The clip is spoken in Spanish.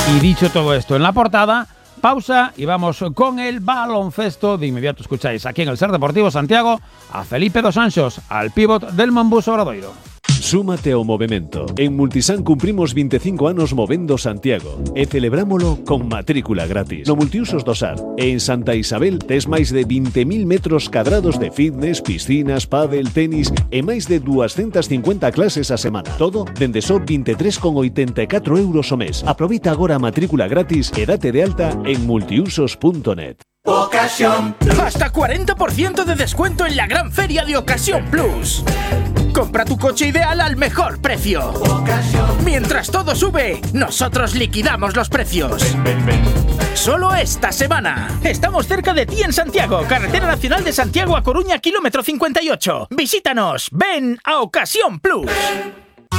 Y dicho todo esto en la portada, pausa y vamos con el baloncesto. De inmediato escucháis aquí en el Ser Deportivo Santiago a Felipe dos Anxos, al pívot del Mambuso Obradoiro. Súmate ao movemento. En Multisan cumprimos 25 anos movendo Santiago e celebrámolo con matrícula gratis no Multiusos do SAR. E en Santa Isabel tes máis de 20.000 metros cadrados de fitness, piscinas, pádel, tenis e máis de 250 clases a semana. Todo dende só 23,84 euros o mes. Aproveita agora a matrícula gratis e date de alta en multiusos.net. Ocasión Plus. Hasta 40% de descuento en la gran feria de Ocasión Plus. Compra tu coche ideal al mejor precio. Mientras todo sube, nosotros liquidamos los precios. Ven. Solo esta semana. Estamos cerca de ti en Santiago, Carretera Nacional de Santiago a Coruña, kilómetro 58. Visítanos. Ven a Ocasión Plus.